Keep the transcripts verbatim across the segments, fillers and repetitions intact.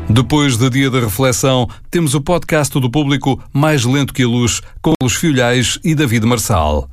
Depois do dia da reflexão, temos o podcast do Público Mais Lento que a Luz, com Carlos Filhais e David Marçal.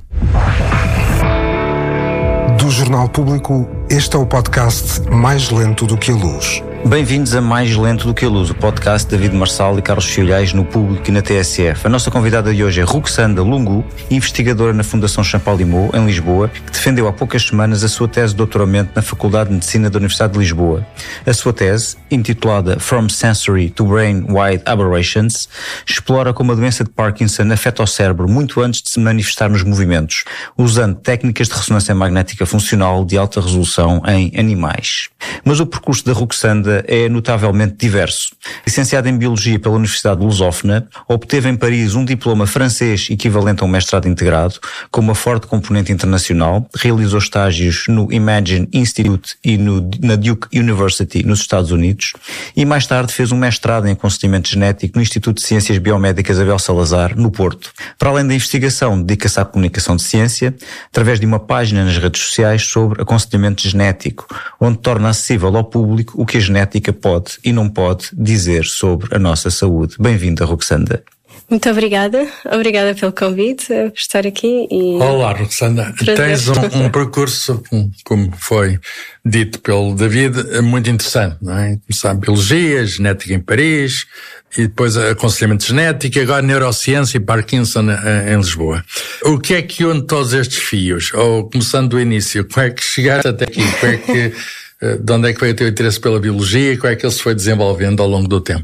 Do Jornal Público, este é o podcast Mais Lento do que a Luz. Bem-vindos a Mais Lento do que a Luz, o podcast de David Marçal e Carlos Filhais no Público e na T S F. A nossa convidada de hoje é Ruxanda Lungu, investigadora na Fundação Champalimau, em Lisboa, que defendeu há poucas semanas a sua tese de doutoramento na Faculdade de Medicina da Universidade de Lisboa. A sua tese, intitulada From Sensory to Brain-Wide Aberrations, explora como a doença de Parkinson afeta o cérebro muito antes de se manifestar nos movimentos, usando técnicas de ressonância magnética funcional de alta resolução em animais. Mas o percurso da Ruxanda é notavelmente diverso. Licenciada em Biologia pela Universidade de Lusófona, obteve em Paris um diploma francês equivalente a um mestrado integrado, com uma forte componente internacional, realizou estágios no Imagine Institute e no, na Duke University, nos Estados Unidos, e mais tarde fez um mestrado em aconselhamento genético no Instituto de Ciências Biomédicas Abel Salazar, no Porto. Para além da investigação, dedica-se à comunicação de ciência, através de uma página nas redes sociais sobre aconselhamento genético, onde torna acessível ao público o que a genética pode e não pode dizer sobre a nossa saúde. Bem-vinda, Ruxanda. Muito obrigada. Obrigada pelo convite, por estar aqui. E... Olá, Ruxanda. Tens um, um percurso, como foi dito pelo David, muito interessante, não é? Começar Biologia, Genética em Paris, e depois aconselhamento genético, agora Neurociência e Parkinson em Lisboa. O que é que une todos estes fios? Ou, começando do início, como é que chegaste até aqui? Como é que... De onde é que veio o teu interesse pela biologia e como é que ele se foi desenvolvendo ao longo do tempo?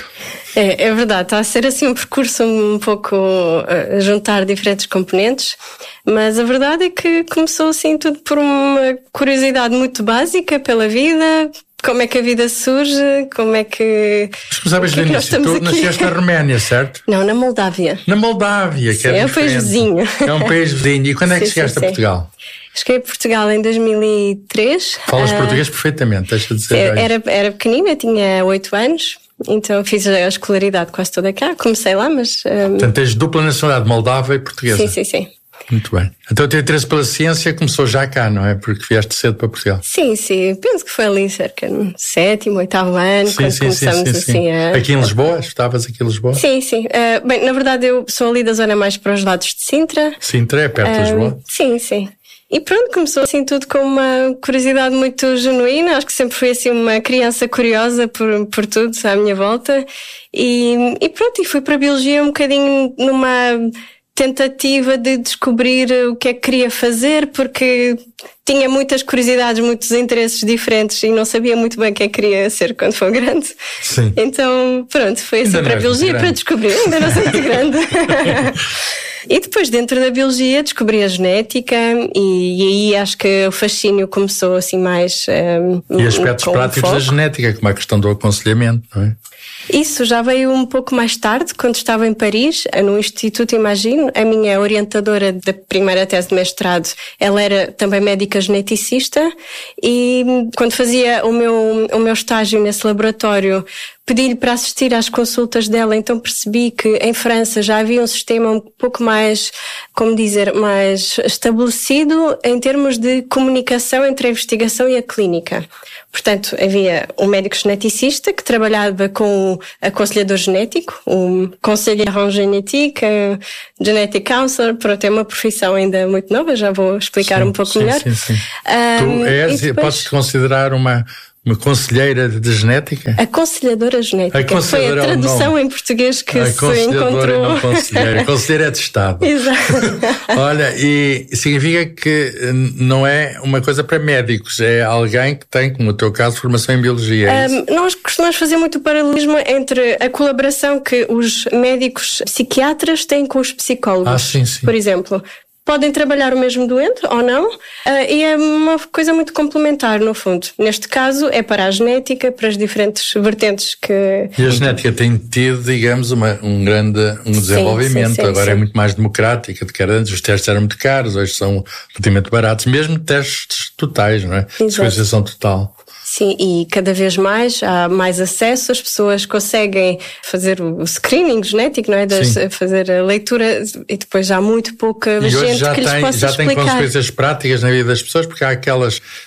É, é verdade, está a ser assim um percurso um pouco a juntar diferentes componentes, mas a verdade é que começou assim tudo por uma curiosidade muito básica pela vida, como é que a vida surge, como é que... Mas começavas do início, tu nasceste na Roménia, certo? Não, na Moldávia. Na Moldávia, que sim, é é um país vizinho. É um país vizinho. E quando é que sim, chegaste sim, a Portugal? Cheguei a Portugal em dois mil e três. Falas uh, português perfeitamente, deixa de dizer. Era, era pequenina, tinha oito anos, então fiz a escolaridade quase toda cá. Comecei lá, mas... Um... Portanto, tens dupla nacionalidade, Moldava e portuguesa. Sim, sim, sim. Muito bem. Então o teu interesse pela ciência começou já cá, não é? Porque vieste cedo para Portugal. Sim, sim. Penso que foi ali cerca no sétimo, oitavo ano, sim, quando sim, começamos sim, sim, assim sim. a... Aqui em Lisboa? Estavas aqui em Lisboa? Sim, sim. Uh, bem, na verdade eu sou ali da zona mais para os lados de Sintra. Sintra é perto de uh, Lisboa? Sim, sim. E pronto, começou assim tudo com uma curiosidade muito genuína. Acho que sempre fui assim uma criança curiosa por, por tudo à minha volta. E, e pronto, e fui para a Biologia um bocadinho numa tentativa de descobrir o que é que queria fazer, porque tinha muitas curiosidades, muitos interesses diferentes e não sabia muito bem o que é que queria ser quando for grande. Sim. Então, pronto, foi assim para a Biologia para descobrir. Ainda não sou muito grande. E depois, dentro da Biologia, descobri a genética e, e aí acho que o fascínio começou assim mais... Um, e aspectos práticos da genética, como a questão do aconselhamento, não é? Isso já veio um pouco mais tarde, quando estava em Paris, no Instituto Imagine. A minha orientadora da primeira tese de mestrado, ela era também médica geneticista e quando fazia o meu, o meu estágio nesse laboratório, pedi-lhe para assistir às consultas dela, então percebi que em França já havia um sistema um pouco mais, como dizer, mais estabelecido em termos de comunicação entre a investigação e a clínica. Portanto, havia um médico geneticista que trabalhava com o aconselhador genético, o conseiller en génétique, genetic counselor, pronto, é uma profissão ainda muito nova, já vou explicar sim, um pouco sim, melhor. Sim, sim. Um, tu és, depois... podes-te considerar uma... Uma conselheira de genética? Aconselhadora genética. Aconselhadora foi a tradução em português que se encontrou. Não conselheira. Conselheira é de Estado. Exato. Olha, e significa que não é uma coisa para médicos, é alguém que tem, como no teu caso, formação em Biologia. É um, nós costumamos fazer muito paralelismo entre a colaboração que os médicos psiquiatras têm com os psicólogos. Ah, sim, sim. Por exemplo. Podem trabalhar o mesmo doente ou não, uh, e é uma coisa muito complementar, no fundo. Neste caso, é para a genética, para as diferentes vertentes que... E a genética tem tido, digamos, uma, um grande um desenvolvimento. Sim, sim, sim, Agora sim. é muito mais democrática do que era antes. Os testes eram muito caros, hoje são relativamente baratos. Mesmo testes totais, não é? De sequenciação total. Sim, e cada vez mais há mais acesso, as pessoas conseguem fazer o screening genético, não é? Das, fazer a leitura, e depois há muito pouca e gente já que lhes tem, possa já explicar. Já tem consequências práticas na vida das pessoas, porque há aquelas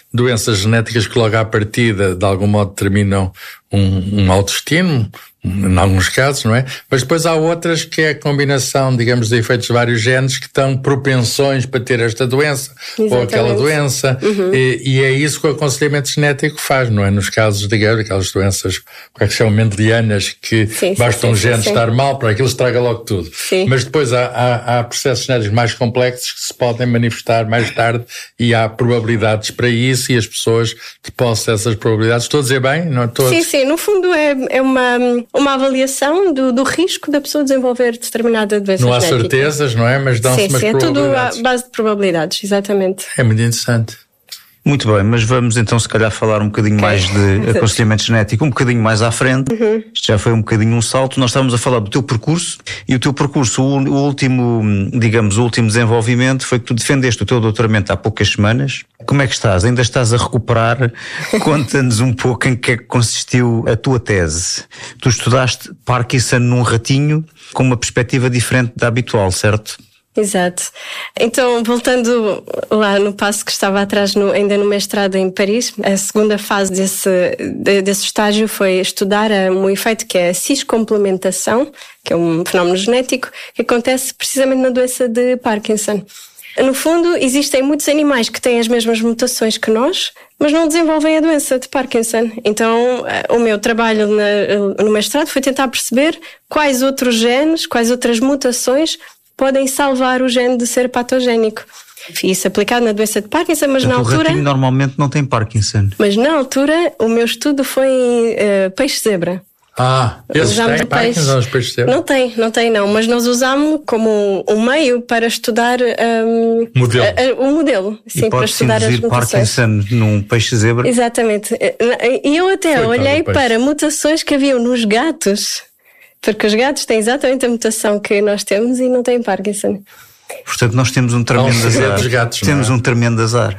doenças genéticas que logo à partida, de algum modo, determinam um, um mau destino, em alguns casos, não é? Mas depois há outras que é a combinação, digamos, de efeitos de vários genes que estão propensões para ter esta doença. Exatamente. Ou aquela doença. Uhum. E, e é isso que o aconselhamento genético faz, não é? Nos casos, digamos, aquelas doenças, como é que se chamam, mendelianas, que sim, basta sim, um sim, gene sim. estar mal para aquilo estraga logo tudo. Sim. Mas depois há, há, há processos genéticos mais complexos que se podem manifestar mais tarde e há probabilidades para isso e as pessoas que possam essas probabilidades. Estou a dizer bem? Não estou a... Sim, sim. No fundo é, é uma... uma avaliação do, do risco da pessoa desenvolver determinada doença genética. Não há genética. certezas, não é? Mas dão-se umas sim, probabilidades. Sim, é tudo à base de probabilidades, exatamente. É muito interessante. Muito bem, mas vamos então se calhar falar um bocadinho okay. mais de aconselhamento genético, um bocadinho mais à frente. Uhum. Isto já foi um bocadinho um salto. Nós estávamos a falar do teu percurso e o teu percurso, o, o último, digamos, o último desenvolvimento foi que tu defendeste o teu doutoramento há poucas semanas. Como é que estás? Ainda estás a recuperar? Conta-nos um pouco em que é que consistiu a tua tese. Tu estudaste Parkinson num ratinho com uma perspectiva diferente da habitual, certo? Exato. Então, voltando lá no passo que estava atrás, no, ainda no mestrado em Paris, a segunda fase desse, de, desse estágio foi estudar um efeito que é a ciscomplementação, que é um fenómeno genético que acontece precisamente na doença de Parkinson. No fundo, existem muitos animais que têm as mesmas mutações que nós, mas não desenvolvem a doença de Parkinson. Então, o meu trabalho na, no mestrado foi tentar perceber quais outros genes, quais outras mutações podem salvar o gene de ser patogénico. Isso aplicado na doença de Parkinson, mas Portanto, na altura... O ratinho normalmente não tem Parkinson. Mas na altura, o meu estudo foi em uh, peixe-zebra. Ah, esses têm Parkinson, os peixes-zebra? Não tem, não tem não, mas nós usámos como um meio para estudar um, modelo. A, a, o modelo. Sim, e para estudar as mutações. Parkinson num peixe-zebra? Exatamente. E eu até Foi olhei para mutações que haviam nos gatos, porque os gatos têm exatamente a mutação que nós temos e não têm Parkinson. Portanto, nós temos um tremendo Não, azar. Dos gatos, temos não é? um tremendo azar.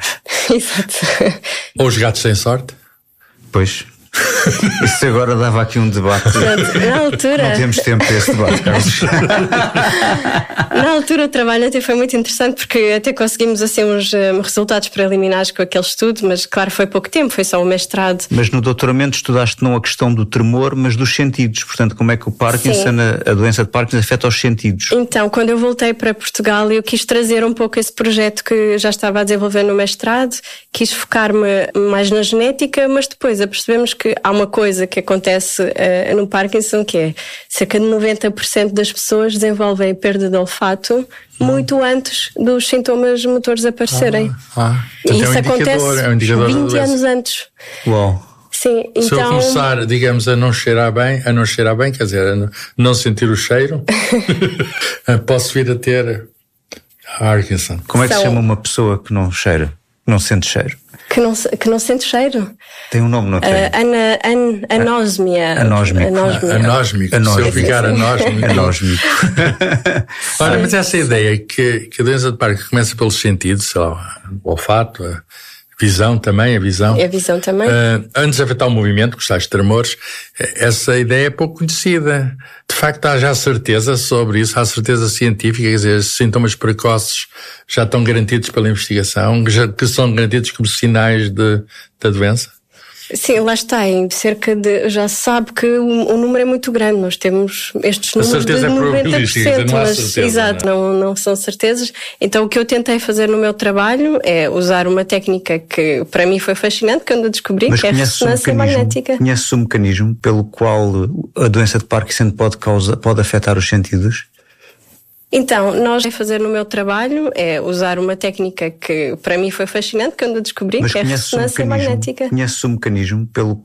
Exato. Ou os gatos têm sorte? Pois. Isso agora dava aqui um debate. Na altura... Não temos tempo para esse debate, Carlos. Na altura o trabalho até foi muito interessante porque até conseguimos assim uns um, resultados preliminares com aquele estudo, mas claro foi pouco tempo, foi só o mestrado. Mas no doutoramento estudaste não a questão do tremor, mas dos sentidos. Portanto, como é que o Parkinson, a, a doença de Parkinson afeta os sentidos? Então, quando eu voltei para Portugal, eu quis trazer um pouco esse projeto que já estava a desenvolver no mestrado, quis focar-me mais na genética, mas depois apercebemos que há uma coisa que acontece uh, no Parkinson que é cerca de noventa por cento das pessoas desenvolvem perda de olfato hum. muito antes dos sintomas motores aparecerem. Ah, ah. E isso é um acontece é um vinte anos antes. Uau! Sim, Se então... eu começar, digamos, a não cheirar bem, a não cheirar bem, quer dizer, a não, não sentir o cheiro, posso vir a ter Parkinson. Como é que São... se chama uma pessoa que não cheira, que não sente cheiro? Que não, que não sente cheiro. Tem um nome, não tem? Uh, ana, an, anósmia. Anósmico. Anósmico. Anósmico. Se eu ficar anósmico. Anósmico. Olha, mas essa ideia que, que a doença de Parkinson começa pelos sentidos, sei lá, o olfato, a visão também, a visão. A visão também. Uh, antes de afetar o movimento, com os tais tremores, essa ideia é pouco conhecida. De facto, há já certeza sobre isso, há certeza científica, quer dizer, sintomas precoces já estão garantidos pela investigação, já, que são garantidos como sinais de, da doença? Sim, lá está, em cerca de, já se sabe que o, o número é muito grande, nós temos estes números de noventa por cento, não há mas, certeza, exato, não, não são certezas. Então o que eu tentei fazer no meu trabalho é usar uma técnica que para mim foi fascinante, quando eu descobri, mas que é a ressonância um magnética. Conheces o mecanismo pelo qual a doença de Parkinson pode, causa, pode afetar os sentidos? Então, nós a fazer no meu trabalho é usar uma técnica que para mim foi fascinante quando eu descobri, mas que é a ressonância um magnética. Conheces o mecanismo pelo